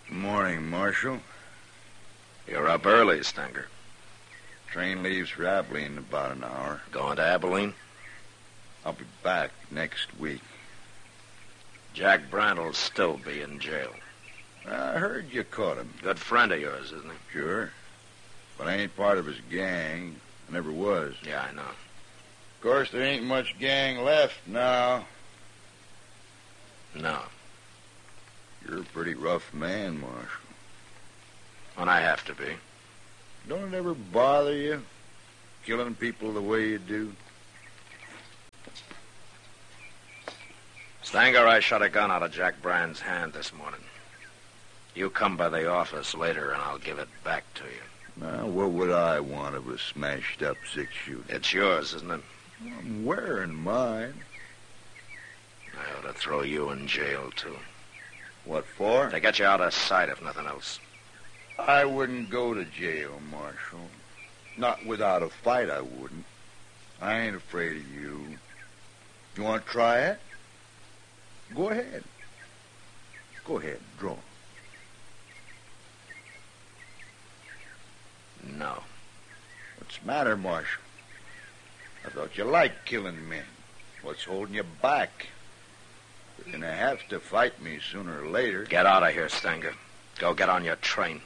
Morning, Marshal. You're up early, Stanger. Train leaves for Abilene in about an hour. Going to Abilene? I'll be back next week. Jack Brandt'll still be in jail. I heard you caught him. Good friend of yours, isn't he? Sure. But I ain't part of his gang. I never was. Yeah, I know. Of course, there ain't much gang left now. No. You're a pretty rough man, Marshal. When I have to be. Don't it ever bother you, killing people the way you do? Stanger, I shot a gun out of Jack Brand's hand this morning. You come by the office later and I'll give it back to you. Now, what would I want of a smashed-up six-shooter? It's yours, isn't it? I'm wearing mine. I ought to throw you in jail, too. What for? To get you out of sight, if nothing else. I wouldn't go to jail, Marshal. Not without a fight, I wouldn't. I ain't afraid of you. You want to try it? Go ahead. Go ahead, draw. No. What's the matter, Marshal? I thought you liked killing men. What's holding you back? You're going to have to fight me sooner or later. Get out of here, Stanger. Go get on your train.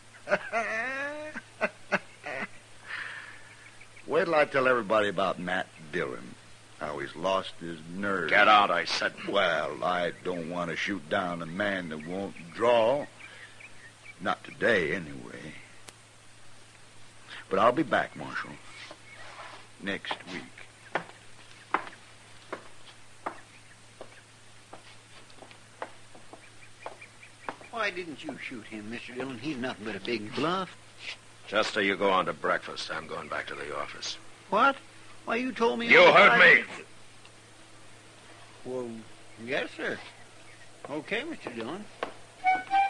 Wait till I tell everybody about Matt Dillon. How he's lost his nerve. Get out, I said. Well, I don't want to shoot down a man that won't draw. Not today, anyway. But I'll be back, Marshal. Next week. Why didn't you shoot him, Mr. Dillon? He's nothing but a big bluff. Just so you go on to breakfast, I'm going back to the office. What? Why, you told me... You heard me. Well, yes, sir. Okay, Mr. Dillon.